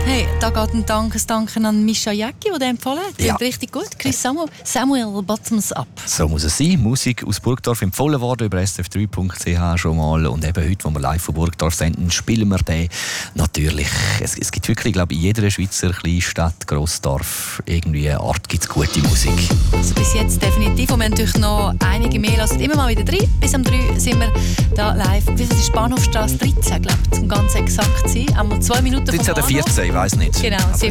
Hey, da geht ein Danken an Mischa Jäcki, der den empfohlen hat. Ja. Richtig gut. Chris Samuel Bottoms Up. So muss es sein. Musik aus Burgdorf empfohlen worden über sf3.ch schon mal. Und eben heute, wo wir live von Burgdorf senden, spielen wir den natürlich. Es gibt wirklich, glaube ich, in jeder Schweizer Kleinstadt, Grossdorf, irgendwie eine Art gibt's gute Musik. Also bis jetzt definitiv. Und wir haben natürlich noch einige mehr. Lasst immer mal wieder rein. Bis um 3 sind wir da live. Bis es ist Bahnhofstrasse 13, glaube ich, um ganz exakt zu sein. Einmal 2 Minuten 13 vom oder Bahnhof. 14, ich weiss nicht. Genau, sind